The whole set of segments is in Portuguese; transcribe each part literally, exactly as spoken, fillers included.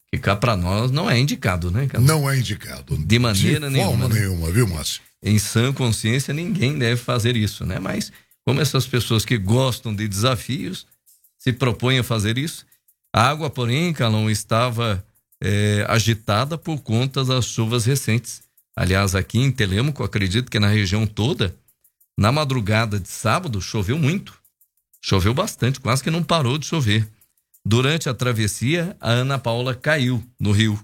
Que cá para nós não é indicado, né, Carlos? Não é indicado. De maneira de nenhuma. forma nenhuma, viu, Márcio? Em sã consciência, ninguém deve fazer isso, né? Mas como essas pessoas que gostam de desafios se propõem a fazer isso, a água, porém, Calão, estava é, agitada por conta das chuvas recentes. Aliás, aqui em Telêmaco, acredito que na região toda, na madrugada de sábado, choveu muito. Choveu bastante, quase que não parou de chover. Durante a travessia, a Ana Paula caiu no rio.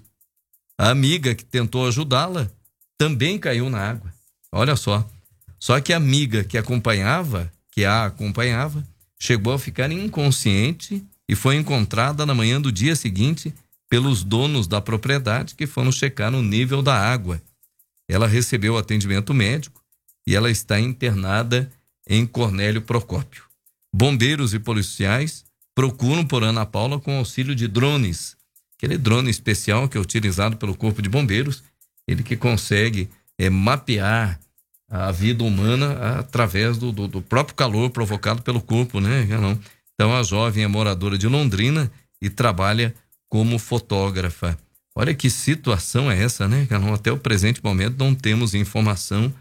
A amiga que tentou ajudá-la também caiu na água. Olha só. Só que a amiga que acompanhava, que a acompanhava, chegou a ficar inconsciente e foi encontrada na manhã do dia seguinte pelos donos da propriedade que foram checar o nível da água. Ela recebeu atendimento médico e ela está internada em Cornélio Procópio. Bombeiros e policiais procuram por Ana Paula com auxílio de drones. Aquele drone especial que é utilizado pelo Corpo de Bombeiros, ele que consegue é, mapear a vida humana através do, do, do próprio calor provocado pelo corpo, né? Então a jovem é moradora de Londrina e trabalha como fotógrafa. Olha que situação é essa, né? Até o presente momento não temos informação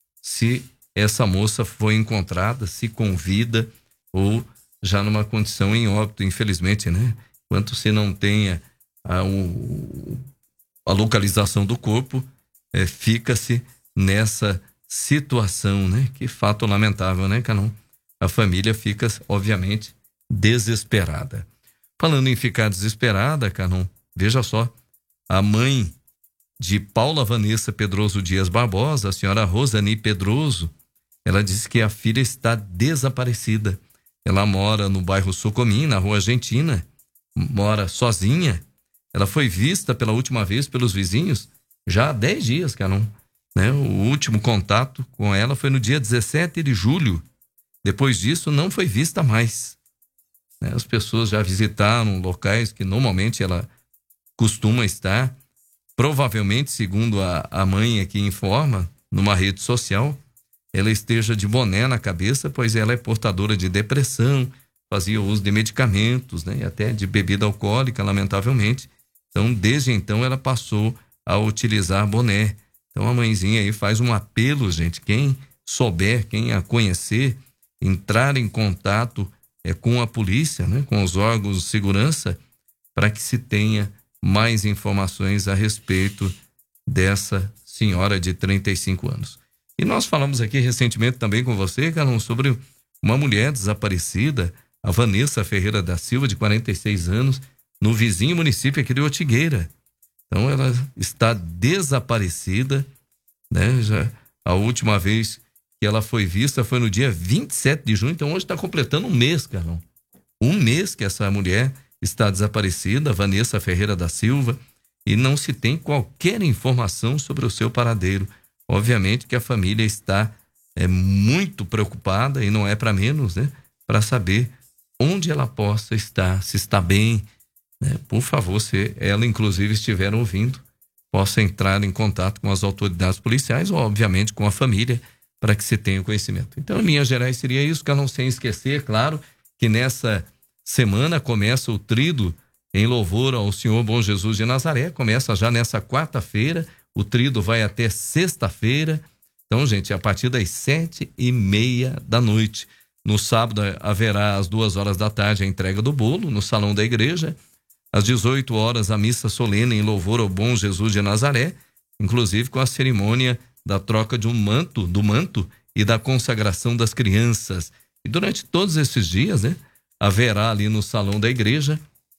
se essa moça foi encontrada, se com vida ou já numa condição em óbito, infelizmente, né? Enquanto se não tenha a, o, a localização do corpo, é, fica-se nessa situação, né? Que fato lamentável, né, Canão? A família fica, obviamente, desesperada. Falando em ficar desesperada, Canão, veja só, a mãe de Paula Vanessa Pedroso Dias Barbosa, a senhora Rosani Pedroso, ela disse que a filha está desaparecida. Ela mora no bairro Socomim, na Rua Argentina, mora sozinha. Ela foi vista pela última vez pelos vizinhos já há dez dias, Canão. Né? O último contato com ela foi no dia dezessete de julho. Depois disso, não foi vista mais. Né? As pessoas já visitaram locais que normalmente ela costuma estar. Provavelmente, segundo a, a mãe aqui informa, numa rede social, ela esteja de boné na cabeça, pois ela é portadora de depressão, fazia uso de medicamentos, né? E até de bebida alcoólica, lamentavelmente. Então, desde então, ela passou a utilizar boné. Então a mãezinha aí faz um apelo, gente, quem souber, quem a conhecer, entrar em contato é, com a polícia, né, com os órgãos de segurança, para que se tenha mais informações a respeito dessa senhora de trinta e cinco anos. E nós falamos aqui recentemente também com você, Carlão, sobre uma mulher desaparecida, a Vanessa Ferreira da Silva, de quarenta e seis anos, no vizinho município aqui de Ortigueira. Então ela está desaparecida, né? Já, a última vez que ela foi vista foi no dia vinte e sete de junho, então hoje está completando um mês, Carlão. Um mês que essa mulher está desaparecida, Vanessa Ferreira da Silva, e não se tem qualquer informação sobre o seu paradeiro. Obviamente que a família está é, muito preocupada, e não é para menos, né? Para saber onde ela possa estar, se está bem. Por favor, se ela inclusive estiver ouvindo, possa entrar em contato com as autoridades policiais ou obviamente com a família para que se tenha conhecimento. Então, em linhas gerais seria isso, que não sem esquecer, claro, que nessa semana começa o tríduo em louvor ao Senhor Bom Jesus de Nazaré, começa já nessa quarta-feira, o tríduo vai até sexta-feira. Então, gente, a partir das sete e meia da noite. No sábado haverá às duas horas da tarde a entrega do bolo no salão da igreja. Às dezoito horas, a missa solene em louvor ao Bom Jesus de Nazaré, inclusive com a cerimônia da troca de um manto, do manto e da consagração das crianças. E durante todos esses dias, né, haverá ali no salão da igreja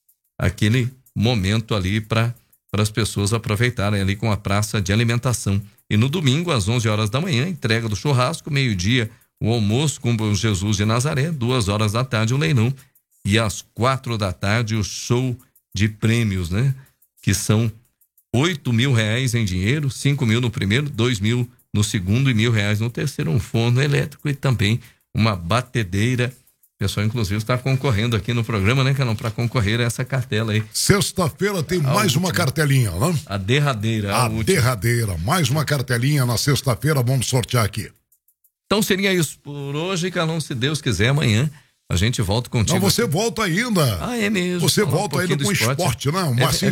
aquele momento ali para para as pessoas aproveitarem ali com a praça de alimentação. E no domingo, às onze horas da manhã, entrega do churrasco, meio-dia, o almoço com o Bom Jesus de Nazaré, duas horas da tarde, o leilão, e às quatro da tarde, o show de prêmios, né? Que são oito mil reais em dinheiro, cinco mil no primeiro, dois mil no segundo e mil reais no terceiro, um forno elétrico e também uma batedeira. O pessoal, inclusive, está concorrendo aqui no programa, né, Canão, para concorrer a essa cartela aí. Sexta-feira tem a mais última. uma cartelinha, né? A derradeira. A, a derradeira, mais uma cartelinha na sexta-feira, vamos sortear aqui. Então seria isso por hoje, Canão, se Deus quiser, amanhã a gente volta contigo. Não, você aqui. volta ainda. Ah, é mesmo. Você Falar volta um ainda com do esporte, esporte, né? O É, Marcinho